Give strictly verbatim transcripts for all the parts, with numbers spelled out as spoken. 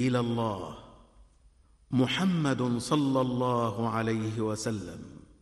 إلى الله محمد صلى الله عليه وسلم.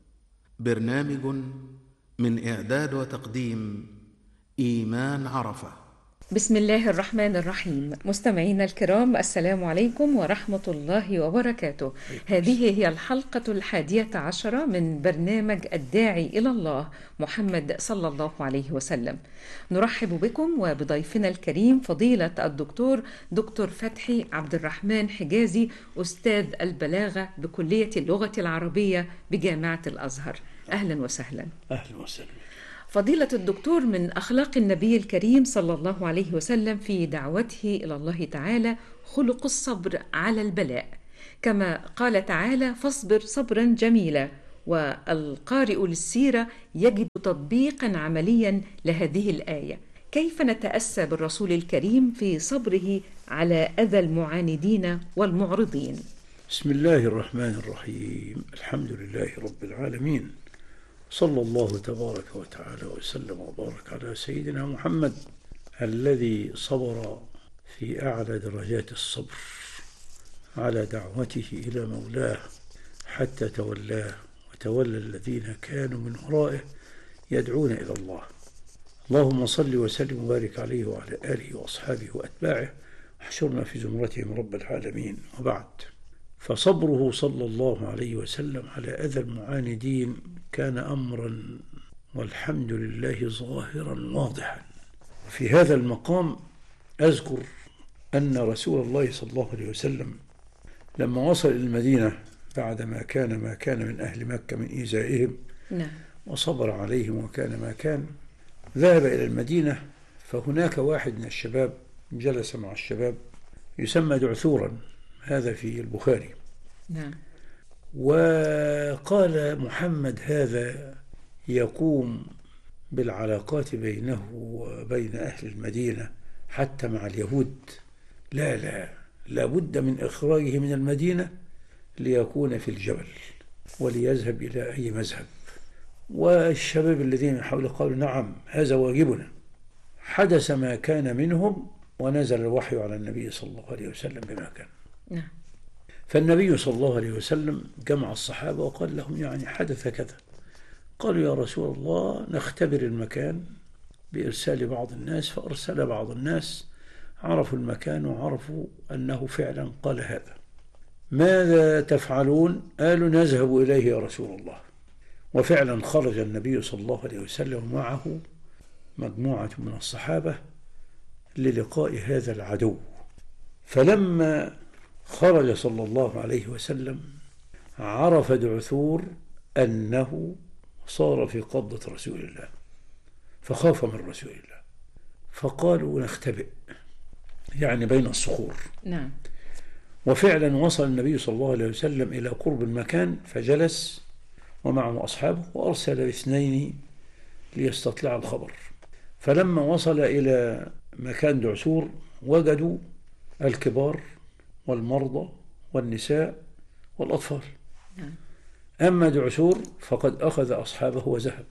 برنامج من إعداد وتقديم إيمان عرفة. بسم الله الرحمن الرحيم. مستمعينا الكرام، السلام عليكم ورحمة الله وبركاته. هذه هي الحلقة الحادية عشرة من برنامج الداعي إلى الله محمد صلى الله عليه وسلم. نرحب بكم وبضيفنا الكريم فضيلة الدكتور دكتور فتحي عبد الرحمن حجازي، أستاذ البلاغة بكلية اللغة العربية بجامعة الأزهر. أهلا وسهلا. أهلا وسهلا. فضيلة الدكتور، من أخلاق النبي الكريم صلى الله عليه وسلم في دعوته إلى الله تعالى خلق الصبر على البلاء، كما قال تعالى: فاصبر صبرا جميلا. والقارئ للسيرة يجد تطبيقا عمليا لهذه الآية. كيف نتأسى بالرسول الكريم في صبره على أذى المعاندين والمعرضين؟ بسم الله الرحمن الرحيم. الحمد لله رب العالمين، صلى الله تبارك وتعالى وسلم وبارك على سيدنا محمد الذي صبر في أعلى درجات الصبر على دعوته إلى مولاه حتى تولاه وتولى الذين كانوا من ورائه يدعون إلى الله. اللهم صل وسلم وبارك عليه وعلى آله وأصحابه وأتباعه، احشرنا في زمرتهم رب العالمين. وبعد، فصبره صلى الله عليه وسلم على أذى المعاندين كان أمرا والحمد لله ظاهرا واضحا. في هذا المقام أذكر أن رسول الله صلى الله عليه وسلم لما وصل إلى المدينة بعدما كان ما كان من أهل مكة من إيذائهم نعم. وصبر عليهم وكان ما كان، ذهب إلى المدينة، فهناك واحد من الشباب جلس مع الشباب يسمى دعثورا، هذا في البخاري. نعم. وقال: محمد هذا يقوم بالعلاقات بينه وبين أهل المدينة حتى مع اليهود، لا لا لابد من إخراجه من المدينة ليكون في الجبل وليذهب إلى أي مذهب. والشباب الذين حوله قالوا: نعم هذا واجبنا. حدث ما كان منهم ونزل الوحي على النبي صلى الله عليه وسلم بما كان. نعم. فالنبي صلى الله عليه وسلم جمع الصحابة وقال لهم: يعني حدث كذا. قالوا: يا رسول الله نختبر المكان بإرسال بعض الناس. فأرسل بعض الناس، عرفوا المكان وعرفوا أنه فعلا قال هذا. ماذا تفعلون؟ قالوا: نذهب إليه يا رسول الله. وفعلا خرج النبي صلى الله عليه وسلم معه مجموعة من الصحابة للقاء هذا العدو. فلما خرج صلى الله عليه وسلم عرف دعثور أنه صار في قبضة رسول الله، فخاف من رسول الله، فقالوا: نختبئ، يعني بين الصخور. نعم. وفعلا وصل النبي صلى الله عليه وسلم إلى قرب المكان فجلس ومعه أصحابه، وأرسل اثنين ليستطلع الخبر. فلما وصل إلى مكان دعثور وجدوا الكبار والمرضى والنساء والأطفال. نعم. أما دعثور فقد أخذ أصحابه وذهب.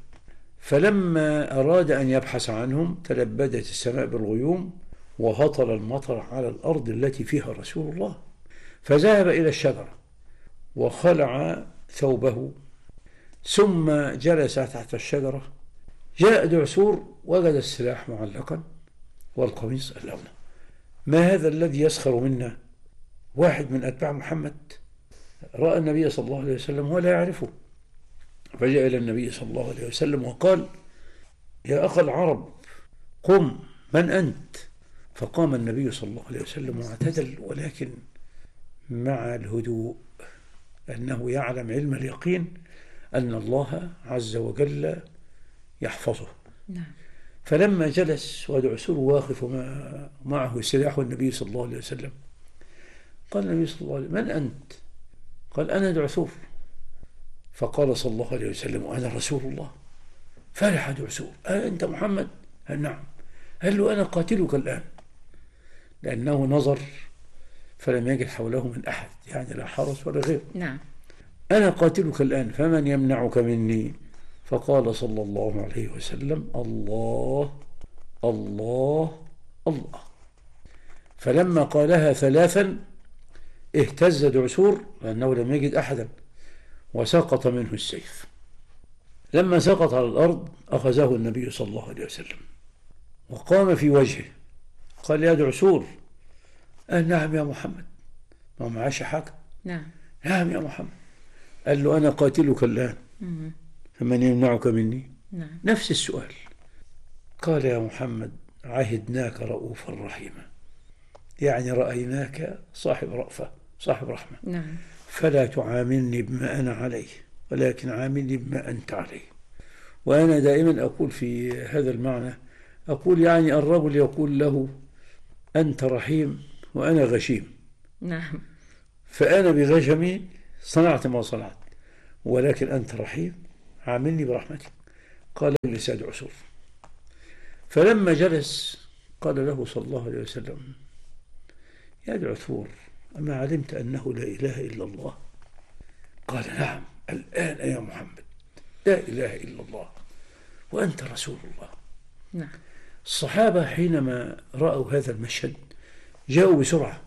فلما أراد أن يبحث عنهم تلبدت السماء بالغيوم وهطل المطر على الأرض التي فيها رسول الله. فذهب إلى الشجرة وخلع ثوبه ثم جلس تحت الشجرة. جاء دعثور وجد السلاح معلقا والقميص اللون. ما هذا الذي يسخر منا؟ واحد من أتباع محمد رأى النبي صلى الله عليه وسلم ولا يعرفه، فجاء إلى النبي صلى الله عليه وسلم وقال: يا أخ العرب قم، من أنت؟ فقام النبي صلى الله عليه وسلم واعتدل، ولكن مع الهدوء، أنه يعلم علم اليقين أن الله عز وجل يحفظه. نعم. فلما جلس ودعثور واقف معه سلاح النبي صلى الله عليه وسلم، قال النبي صلى الله عليه وسلم: من أنت؟ قال: أنا دعثور. فقال صلى الله عليه وسلم: وأنا رسول الله. فرح دعثور: أنت محمد؟ قال: نعم. قال له: أنا قاتلك الآن. لأنه نظر فلم يجد حوله من أحد، يعني لا حرس ولا غير. نعم. أنا قاتلك الآن فمن يمنعك مني؟ فقال صلى الله عليه وسلم: الله الله الله. فلما قالها ثلاثا اهتز دعسور لأنه لم يجد أحدا وسقط منه السيف. لما سقط على الأرض أخذه النبي صلى الله عليه وسلم وقام في وجهه قال: يا دعسور. قال: نعم يا محمد. ما معاش حاجة. نعم. نعم يا محمد. قال له: أنا قاتلك الآن فمن يمنعك مني؟ نعم. نفس السؤال. قال: يا محمد عهدناك رؤوفا رحيما، يعني رأيناك صاحب رأفة صاحب رحمة. نعم. فلا تعاملني بما أنا عليه ولكن عاملني بما أنت عليه. وأنا دائما أقول في هذا المعنى، أقول يعني الرجل يقول له: أنت رحيم وأنا غشيم. نعم. فأنا بغشمي صنعت ما صنعت، ولكن أنت رحيم عاملني برحمتك. قال: اجلس يا دعسور. فلما جلس قال له صلى الله عليه وسلم: يا دعسور، أما علمت أنه لا إله إلا الله؟ قال: نعم، الآن يا محمد لا إله إلا الله وأنت رسول الله. نعم. الصحابة حينما رأوا هذا المشهد جاءوا بسرعة: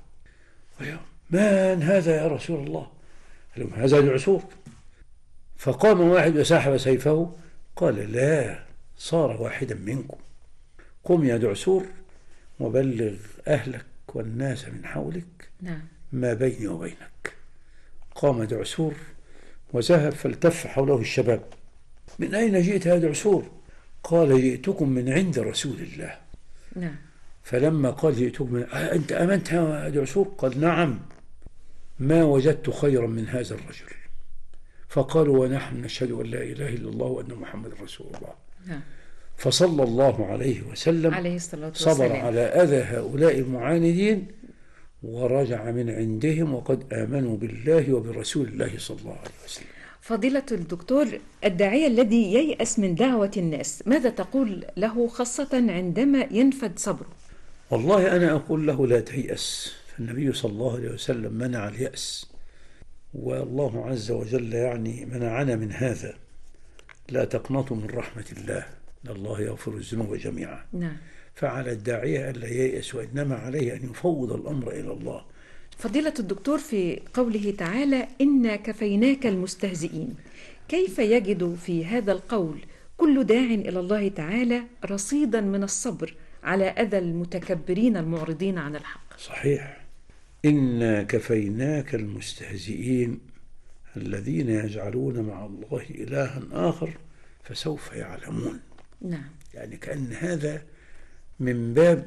من هذا يا رسول الله؟ قال: هذا دعسور. فقام واحد وسحب سيفه قال: لا، صار واحدا منكم. قم يا دعسور وبلغ أهلك والناس من حولك نعم. ما بيني وبينك. قام دعسور وذهب فالتف حوله الشباب: من أين جئت يا دعسور؟ قال: جئتكم من عند رسول الله. نعم. فلما قال: جئتكم من... أنت آمنت يا دعسور؟ قال: نعم، ما وجدت خيرا من هذا الرجل. فقالوا: ونحن نشهد أن لا إله إلا الله وأن محمد رسول الله. نعم. فصلى الله عليه وسلم عليه الصلاة والسلام صبر على أذى هؤلاء المعاندين ورجع من عندهم وقد آمنوا بالله وبرسول الله صلى الله عليه وسلم. فضيلة الدكتور، الداعية الذي ييأس من دعوة الناس ماذا تقول له خاصة عندما ينفد صبره؟ والله أنا أقول له: لا تيأس. فالنبي صلى الله عليه وسلم منع اليأس، والله عز وجل يعني منعنا من هذا. لا تقنطوا من رحمة الله إن الله يغفر الذنوب جميعا. نعم. فعلى الداعية ألا ييأس، وإنما عليه أن يفوض الأمر إلى الله. فضيلة الدكتور، في قوله تعالى: إنا كفيناك المستهزئين، كيف يجد في هذا القول كل داع إلى الله تعالى رصيدا من الصبر على أذى المتكبرين المعرضين عن الحق؟ صحيح. إنا كفيناك المستهزئين الذين يجعلون مع الله إلها آخر فسوف يعلمون. نعم. يعني كأن هذا من باب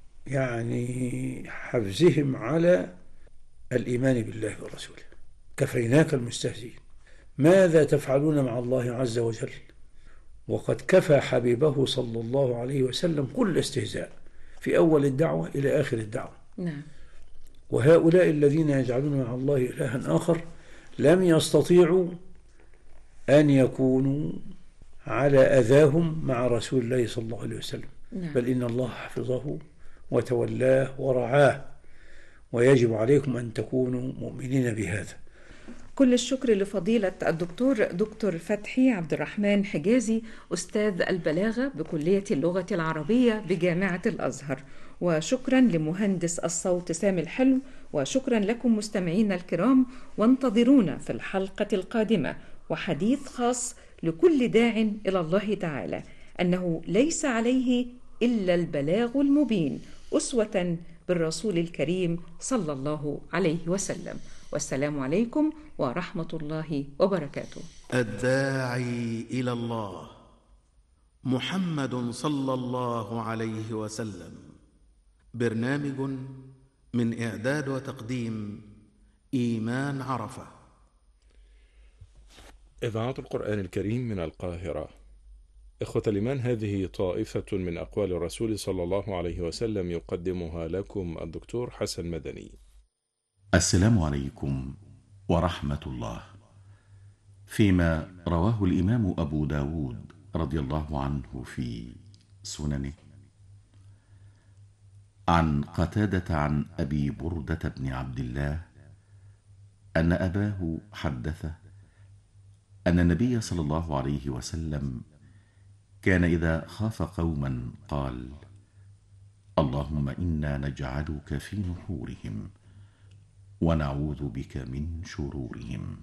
يعني حفزهم على الإيمان بالله ورسوله. كفيناك المستهزئين، ماذا تفعلون مع الله عز وجل وقد كفى حبيبه صلى الله عليه وسلم كل استهزاء في أول الدعوة إلى آخر الدعوة. نعم. وهؤلاء الذين يجعلون مع الله إلها آخر لم يستطيعوا أن يكونوا على أذاهم مع رسول الله صلى الله عليه وسلم. نعم. بل إن الله حفظه وتولاه ورعاه، ويجب عليكم أن تكونوا مؤمنين بهذا. كل الشكر لفضيلة الدكتور دكتور فتحي عبد الرحمن حجازي، أستاذ البلاغة بكلية اللغة العربية بجامعة الأزهر، وشكرا لمهندس الصوت سامي الحلو، وشكرا لكم مستمعينا الكرام، وانتظرونا في الحلقة القادمة وحديث خاص لكل داع إلى الله تعالى أنه ليس عليه إلا البلاغ المبين، أسوة بالرسول الكريم صلى الله عليه وسلم. والسلام عليكم ورحمة الله وبركاته. الداعي إلى الله محمد صلى الله عليه وسلم، برنامج من إعداد وتقديم إيمان عرفة. إذاعة القرآن الكريم من القاهرة. إخوة الإيمان، هذه طائفة من أقوال الرسول صلى الله عليه وسلم يقدمها لكم الدكتور حسن مدني. السلام عليكم ورحمة الله. فيما رواه الإمام أبو داود رضي الله عنه في سننه عن قتادة عن أبي بردة بن عبد الله أن أباه حدثه أن النبي صلى الله عليه وسلم كان إذا خاف قوما قال: اللهم إنا نجعلك في نحورهم ونعوذ بك من شرورهم.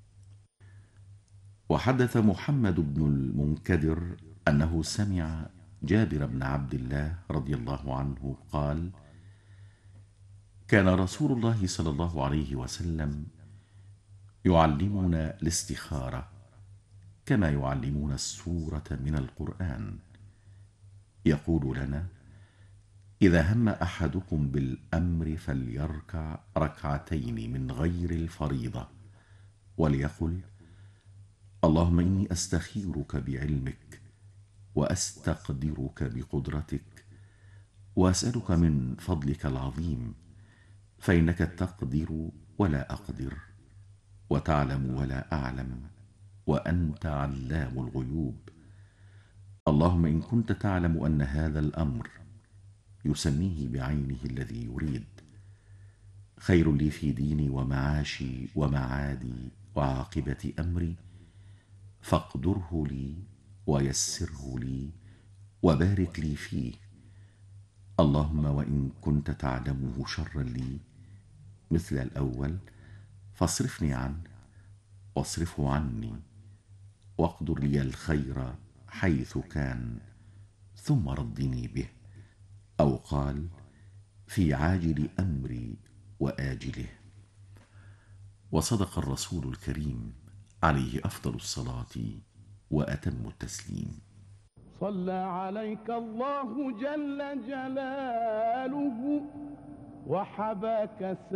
وحدث محمد بن المنكدر أنه سمع جابر بن عبد الله رضي الله عنه قال: كان رسول الله صلى الله عليه وسلم يعلمنا الاستخارة كما يعلمون السورة من القرآن، يقول لنا: إذا هم أحدكم بالأمر فليركع ركعتين من غير الفريضة، وليقل: اللهم إني أستخيرك بعلمك وأستقدرك بقدرتك وأسألك من فضلك العظيم، فإنك تقدر ولا أقدر، وتعلم ولا أعلم، وأنت علام الغيوب. اللهم إن كنت تعلم أن هذا الأمر يسميه بعينه الذي يريد خير لي في ديني ومعاشي ومعادي وعاقبة أمري، فاقدره لي ويسره لي وبارك لي فيه. اللهم وإن كنت تعلمه شرا لي مثل الأول فاصرفني عنه واصرفه عني، واقدر لي الخير حيث كان ثم ردني به. أو قال: في عاجل أمري وآجله. وصدق الرسول الكريم عليه أفضل الصلاة وأتم التسليم. صلى عليك الله جل جلاله وحباك